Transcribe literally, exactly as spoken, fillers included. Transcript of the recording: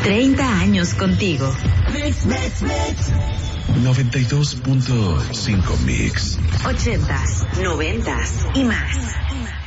treinta años contigo. Mix, mix, mix. noventa y dos punto cinco Mix. ochentas, noventas y más.